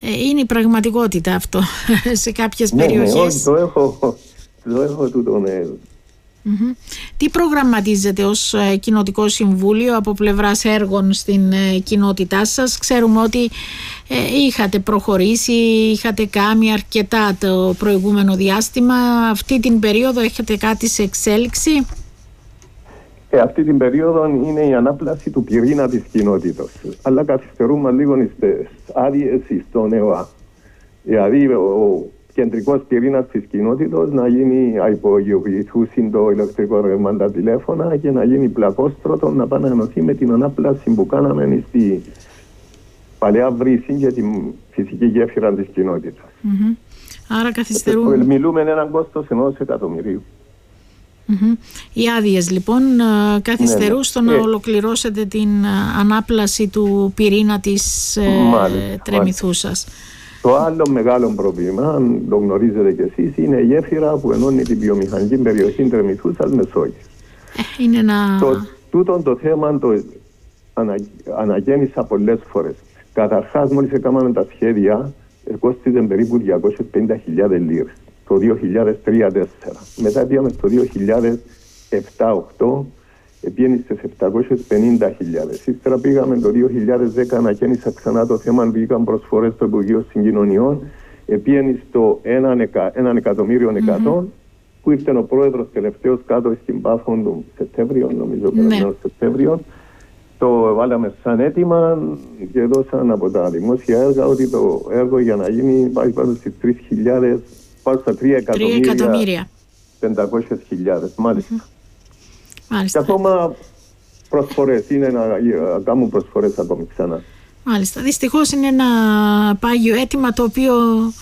Είναι η πραγματικότητα αυτό σε κάποιες περιοχές. Ναι, όχι, το έχω τούτο. Τι προγραμματίζετε ως Κοινοτικό Συμβούλιο από πλευράς έργων στην κοινότητά σας? Ξέρουμε ότι είχατε προχωρήσει, είχατε κάνει αρκετά το προηγούμενο διάστημα. Αυτή την περίοδο έχετε κάτι σε εξέλιξη? Αυτή την περίοδο είναι η ανάπλαση του πυρήνα της κοινότητας. Αλλά καθυστερούμε λίγο στις άδειες στον ΕΟΑ. Δηλαδή ο κεντρικός πυρήνας της κοινότητας να γίνει υπογειοποιηθούσιν το ηλεκτρικό ρεύμα, τα τηλέφωνα, και να γίνει πλακόστρωτο να πάει να ενωθεί με την ανάπλαση που κάναμε στη παλαιά βρύση για τη φυσική γέφυρα της κοινότητας. Άρα καθυστερούμε. Μιλούμε έναν κόστος 1 εκατομμυρίου. Οι άδειες λοιπόν καθυστερούν στο να ολοκληρώσετε την ανάπλαση του πυρήνα της Τρεμηθούσας. Το άλλο μεγάλο πρόβλημα, αν το γνωρίζετε κι εσείς, είναι η γέφυρα που ενώνει την βιομηχανική περιοχή Τρεμηθούσας Μεσόγειο. Τούτο το θέμα το αναγέννησα πολλές φορές. Καταρχάς, μόλις έκαναμε τα σχέδια, κόστιζε περίπου 250.000 λίρες το 2003-2004. Μετά πήγαμε στο 2007-2008, πήγαινε στις 750.000. Ύστερα πήγαμε το 2010, ανακαίνισα ξανά το θέμα, βγήκαν προσφορές στο Υπουργείο Συγκοινωνιών, πήγαινε στο 1.100.000, που ήρθε ο πρόεδρος τελευταίος κάτω στην Πάφο του Σεπτέμβριο, νομίζω, περασμένο Σεπτέμβριο. Το βάλαμε σαν αίτημα και δώσαν από τα δημόσια έργα ότι το έργο για να γίνει πάει πάνω στις 3.000, πάνω στα 3.500.000, μάλιστα. Και ακόμα προσφορές, είναι να κάνουν προσφορές ακόμη ξανά. Μάλιστα. Δυστυχώς είναι ένα πάγιο αίτημα το οποίο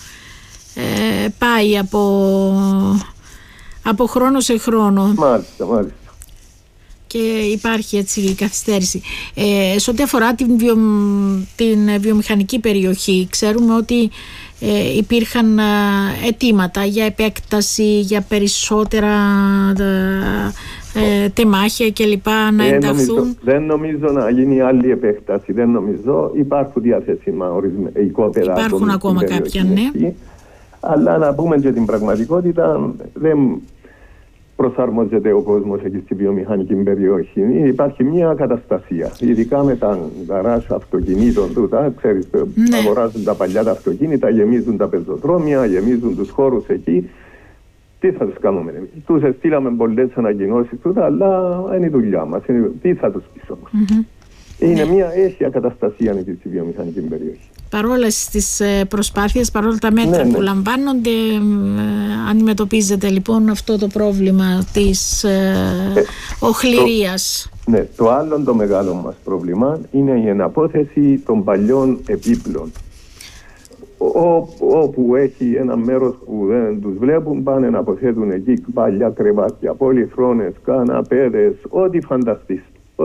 πάει από χρόνο σε χρόνο. Μάλιστα. Και υπάρχει έτσι η καθυστέρηση. Σε ό,τι αφορά την βιομηχανική περιοχή, ξέρουμε ότι υπήρχαν αιτήματα για επέκταση, για περισσότερα τεμάχια κλπ. Να ενταχθούν. Δεν νομίζω να γίνει άλλη επέκταση. Δεν νομίζω. Υπάρχουν διαθέσιμα οικόπεδα. Υπάρχουν ακόμα κάποια, ναι. Αλλά να πούμε και την πραγματικότητα, δεν προσαρμόζεται ο κόσμος εκεί στη βιομηχανική περιοχή. Υπάρχει μια καταστασία. Ειδικά με τα γκαράζ αυτοκινήτων τούτα, ξέρεις, αγοράζουν τα παλιά τα αυτοκίνητα, γεμίζουν τα πεζοδρόμια, γεμίζουν τους χώρους εκεί. Τι θα τους κάνουμε εμείς? Τους στείλαμε πολλές ανακοινώσεις τούτα, αλλά είναι η δουλειά μας. Τι θα τους πεις όμως? Είναι μια αίσια καταστασία εκεί στη βιομηχανική περιοχή. Παρόλες τις προσπάθειες, παρόλα τα μέτρα που λαμβάνονται, αντιμετωπίζεται λοιπόν αυτό το πρόβλημα της οχληρίας. Το άλλο το μεγάλο μας πρόβλημα είναι η εναπόθεση των παλιών επίπλων. Όπου έχει ένα μέρος που δεν τους βλέπουν, πάνε να αποθέτουν εκεί παλιά κρεβάτια, πολυθρόνες, καναπέδες, ό,τι φανταστείς.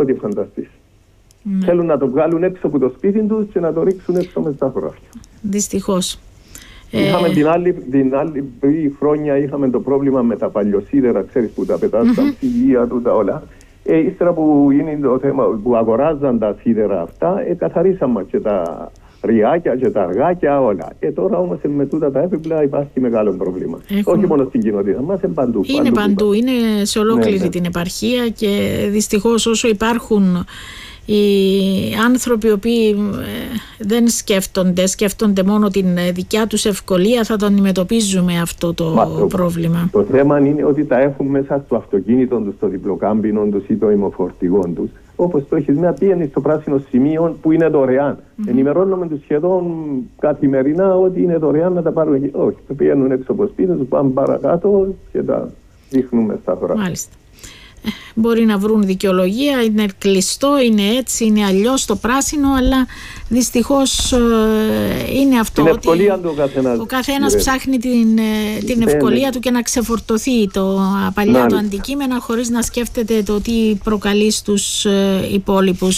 Θέλουν να το βγάλουν έξω από το σπίτι τους και να το ρίξουν έξω μες στα χωράφια. Δυστυχώς. Είχαμε την άλλη χρόνια είχαμε το πρόβλημα με τα παλιοσίδερα, ξέρεις, που τα πετάς στα ψυγεία του, τα όλα. Ύστερα που είναι το θέμα που αγοράζαν τα σίδερα αυτά, καθαρίσαμε και τα ριάκια και τα αργάκια, όλα. Τώρα όμως με τούτα τα έπιπλα υπάρχει μεγάλο πρόβλημα. Όχι μόνο στην κοινότητα μας, παντού. Είναι παντού, είναι σε ολόκληρη την επαρχία και δυστυχώς όσο υπάρχουν οι άνθρωποι οι οποίοι δεν σκέφτονται μόνο την δικιά τους ευκολία, θα το αντιμετωπίζουμε αυτό το πρόβλημα. Το θέμα είναι ότι τα έχουν μέσα στο αυτοκίνητο τους, στο διπλοκάμπινο τους ή το ημοφορτηγό τους. Όπως το έχεις να πήγαινε στο πράσινο σημείο που είναι δωρεάν. Ενημερώνουμε τους σχεδόν καθημερινά ότι είναι δωρεάν να τα πάρουν εκεί. Όχι, το πηγαίνουν έξω από σπίτι τους, πάνε παρακάτω και τα ρίχνουμε στα χωρά. Μάλιστα. Μπορεί να βρουν δικαιολογία, είναι κλειστό, είναι έτσι, είναι αλλιώς το πράσινο, αλλά δυστυχώς είναι αυτό την ότι ο καθένας ψάχνει την ευκολία του και να ξεφορτωθεί το παλιά του αντικείμενα χωρίς να σκέφτεται το τι προκαλεί στους υπόλοιπους.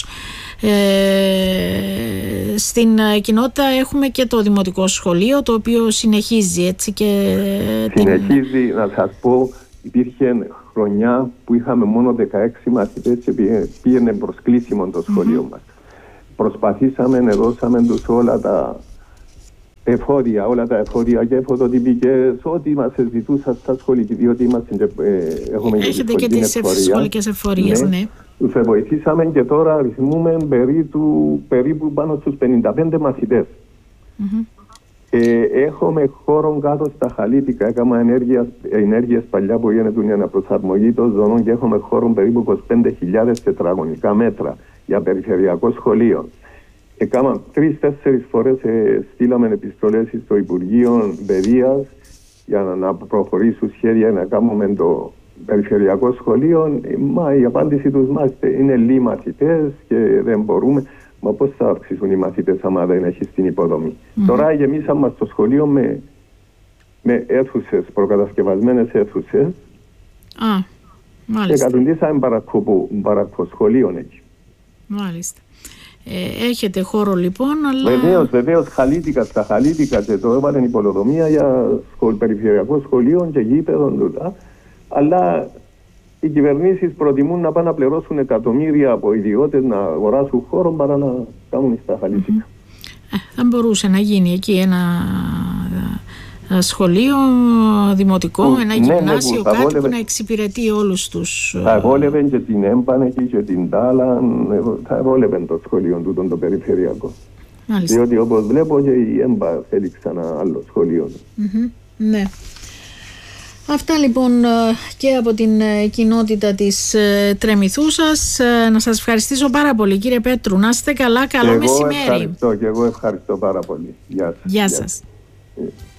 Στην κοινότητα έχουμε και το δημοτικό σχολείο, το οποίο συνεχίζει έτσι και συνεχίζει, να σας πω, υπήρχε χρονιά που είχαμε μόνο 16 μαθητές και πήγαινε προσκλήσιμο το σχολείο μας. Προσπαθήσαμε, δώσαμε τους όλα εφόδια, όλα τα εφόδια και φωτοτυπικές, ό,τι μας ζητούσαν στα σχολική, διότι είμαστε έχουμε έχετε και τις σχολικές εφορίες, ναι. Τους βοηθήσαμε και τώρα αριθμούμε περίπου πάνω στους 55 μαθητές. Έχουμε χώρο κάτω στα Χαλίτικα, έκανα ενέργειες παλιά που γίνεται για αναπροσαρμογή των ζωνών και έχουμε χώρο περίπου 25.000 τετραγωνικά μέτρα για περιφερειακό σχολείο. Έκανα 3-4 φορές στείλαμε επιστολές στο Υπουργείο Παιδείας για να προχωρήσουν σχέδια να κάνουμε το περιφερειακό σχολείο. Μα η απάντηση τους είναι λίγοι μαθητές και δεν μπορούμε. Μα πώς θα αυξήσουν οι μαθητές άμα δεν έχει την υποδομή. Τώρα γεμίσαμε στο σχολείο με αίθουσες, προκατασκευασμένες αίθουσες. Μάλιστα. Και κατουντήσαμε παρακοσχολείων εκεί. Μάλιστα. Έχετε χώρο λοιπόν, αλλά... Βεβαίως στα Χαλίτικα και το έβαλαν υποδομία για περιφερειακό σχολείο και γήπεδο. Αλλά οι κυβερνήσεις προτιμούν να πάνε να πληρώσουν εκατομμύρια από ιδιώτες να αγοράσουν χώρο παρά να κάνουν στα Χαλίτικα. Θα μπορούσε να γίνει εκεί ένα σχολείο δημοτικό, ένα γυμνάσιο, κάτι που να εξυπηρετεί όλους τους... Θα εβόλευε και την Έμπανεκη και την Τάλα, θα εβόλευε το σχολείο του το περιφερειακό. Μάλιστα. Διότι όπως βλέπω και η Έμπα θέλει ξανά άλλο σχολείο. Ναι. Αυτά λοιπόν και από την κοινότητα της Τρεμιθούσας. Να σας ευχαριστήσω πάρα πολύ, κύριε Πέτρου. Να είστε καλά, καλό μεσημέρι. Και εγώ ευχαριστώ πάρα πολύ. Γεια σας.